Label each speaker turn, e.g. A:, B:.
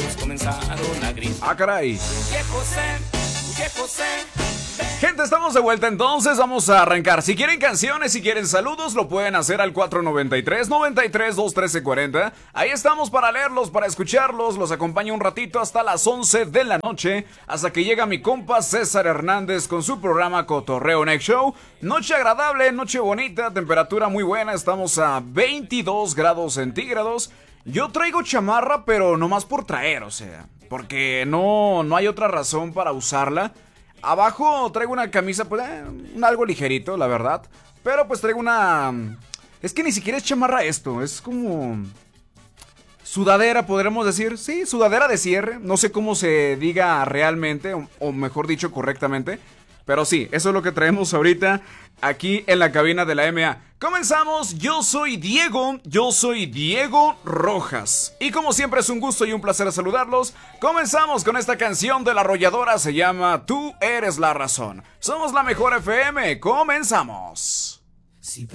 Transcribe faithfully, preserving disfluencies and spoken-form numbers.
A: soldados comenzaron a gritar.
B: Ah, caray.
A: Que José, que José.
B: Gente, estamos de vuelta, entonces vamos a arrancar. Si quieren canciones, si quieren saludos, lo pueden hacer al cuatro nueve tres, nueve tres dos, uno tres cuatro cero. Ahí estamos para leerlos, para escucharlos. Los acompaño un ratito hasta las once de la noche, hasta que llega mi compa César Hernández con su programa Cotorreo Next Show. Noche agradable, noche bonita, temperatura muy buena. Estamos a veintidós grados centígrados. Yo traigo chamarra, pero nomás por traer, o sea, porque no, no hay otra razón para usarla. Abajo traigo una camisa, pues, eh, un algo ligerito, la verdad. Pero pues traigo una... Es que ni siquiera es chamarra esto, es como... sudadera, podremos decir. Sí, sudadera de cierre. No sé cómo se diga realmente, o, o mejor dicho, correctamente. Pero sí, eso es lo que traemos ahorita aquí en la cabina de la M A. Comenzamos, yo soy Diego, yo soy Diego Rojas. Y como siempre es un gusto y un placer saludarlos. Comenzamos con esta canción de La Arrolladora, se llama Tú eres la razón. Somos la mejor F M, comenzamos.
A: Si